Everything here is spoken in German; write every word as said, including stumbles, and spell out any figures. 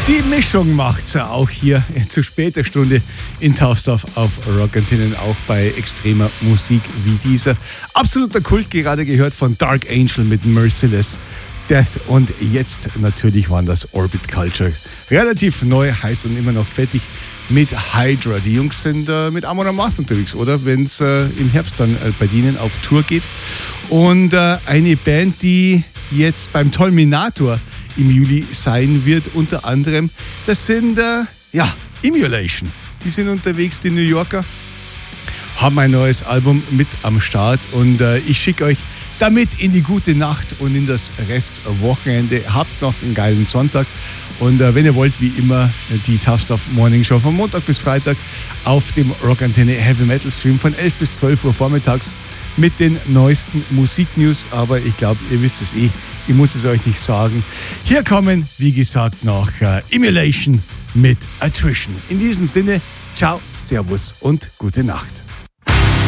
Die Mischung macht's auch hier zu später Stunde in Tough Stuff auf Rock Antenne, auch bei extremer Musik wie dieser. Absoluter Kult, gerade gehört von Dark Angel mit Merciless Death, und jetzt natürlich waren das Orbit Culture. Relativ neu, heiß und immer noch fettig mit Hydra. Die Jungs sind äh, mit Amon Amarth unterwegs, oder? Wenn es äh, im Herbst dann äh, bei denen auf Tour geht. Und äh, eine Band, die jetzt beim Tolminator im Juli sein wird, unter anderem, das sind, äh, ja, Immolation. Die sind unterwegs, die New Yorker, haben ein neues Album mit am Start, und äh, ich schicke euch damit in die gute Nacht und in das Restwochenende. Habt noch einen geilen Sonntag, und äh, wenn ihr wollt, wie immer, die Tough Stuff Morning Show von Montag bis Freitag auf dem Rock Antenne Heavy Metal Stream von elf bis zwölf Uhr vormittags mit den neuesten Musiknews. Aber ich glaube, ihr wisst es eh, ich muss es euch nicht sagen. Hier kommen, wie gesagt, noch äh, Immolation mit Attrition. In diesem Sinne, ciao, servus und gute Nacht.